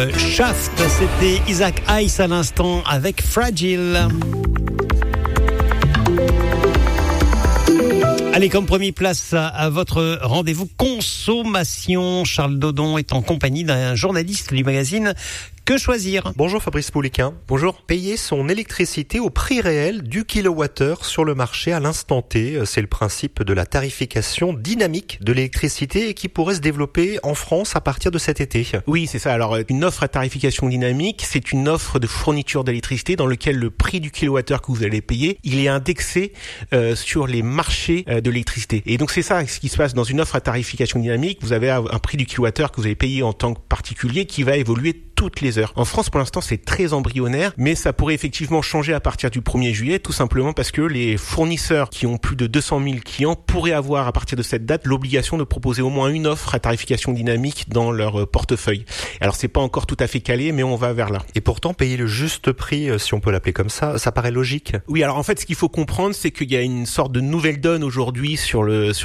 Shaft, c'était Isaac Hayes à l'instant avec Fragile. Allez, comme promis, place à votre rendez-vous consommation. Charles Dodon est en compagnie d'un journaliste du magazine Que choisir. Bonjour Fabrice Pouliquin. Bonjour. Payer son électricité au prix réel du kilowattheure sur le marché à l'instant T. C'est le principe de la tarification dynamique de l'électricité et qui pourrait se développer en France à partir de cet été. Oui, c'est ça. Alors, une offre à tarification dynamique, c'est une offre de fourniture d'électricité dans lequel le prix du kilowattheure que vous allez payer, il est indexé sur les marchés de l'électricité. Et donc, c'est ça ce qui se passe dans une offre à tarification dynamique. Vous avez un prix du kilowattheure que vous allez payer en tant que particulier qui va évoluer toutes les heures. En France, pour l'instant, c'est très embryonnaire, mais ça pourrait effectivement changer à partir du 1er juillet, tout simplement parce que les fournisseurs qui ont plus de 200 000 clients pourraient avoir, à partir de cette date, l'obligation de proposer au moins une offre à tarification dynamique dans leur portefeuille. Alors, c'est pas encore tout à fait calé, mais on va vers là. Et pourtant, payer le juste prix, si on peut l'appeler comme ça paraît logique. Oui, alors en fait, ce qu'il faut comprendre, c'est qu'il y a une sorte de nouvelle donne aujourd'hui sur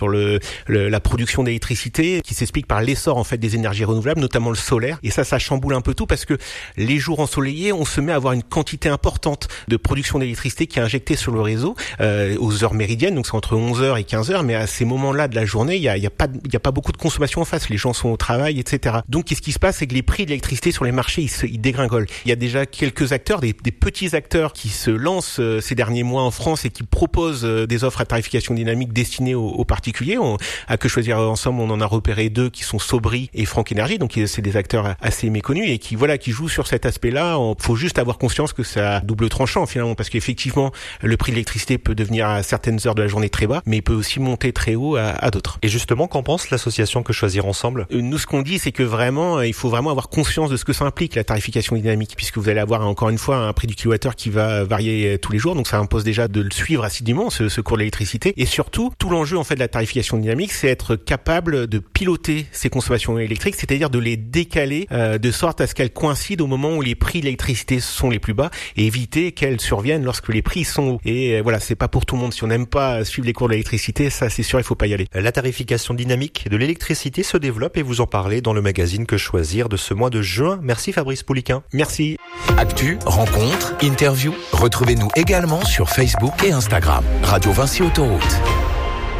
la production d'électricité qui s'explique par l'essor, en fait, des énergies renouvelables, notamment le solaire. Et ça chamboule un peu tout parce que les jours ensoleillés, on se met à avoir une quantité importante de production d'électricité qui est injectée sur le réseau aux heures méridiennes, donc c'est entre 11h et 15h, mais à ces moments-là de la journée, il y a pas beaucoup de consommation en face, les gens sont au travail, etc. Donc qu'est-ce qui se passe, c'est que les prix de l'électricité sur les marchés, ils dégringolent. Il y a déjà quelques acteurs, des petits acteurs qui se lancent ces derniers mois en France et qui proposent des offres à tarification dynamique destinées aux particuliers. À Que choisir ensemble, on en a repéré 2 qui sont Sobri et Franck Énergie, donc c'est des acteurs assez méconnus et qui jouent sur cet aspect-là. Faut juste avoir conscience que ça double tranchant finalement, parce qu'effectivement le prix de l'électricité peut devenir à certaines heures de la journée très bas, mais il peut aussi monter très haut à d'autres. Et justement, qu'en pense l'association Que choisir ensemble ? Nous, ce qu'on dit, c'est que vraiment, il faut vraiment avoir conscience de ce que ça implique, la tarification dynamique, puisque vous allez avoir encore une fois un prix du kilowattheure qui va varier tous les jours, donc ça impose déjà de le suivre assidûment, ce cours de l'électricité. Et surtout, tout l'enjeu en fait de la tarification dynamique, c'est être capable de piloter ces consommations électriques, c'est-à-dire de les décaler de sorte à ce qu'elles coïncident au moment où les prix de l'électricité sont les plus bas et éviter qu'elles surviennent lorsque les prix sont hauts. Et voilà, c'est pas pour tout le monde. Si on n'aime pas suivre les cours de l'électricité, ça c'est sûr, il faut pas y aller. La tarification dynamique de l'électricité se développe et vous en parlez dans le magazine Que choisir de ce mois de juin. Merci Fabrice Pouliquin. Merci. Actu, rencontres, interviews. Retrouvez-nous également sur Facebook et Instagram. Radio Vinci Autoroute.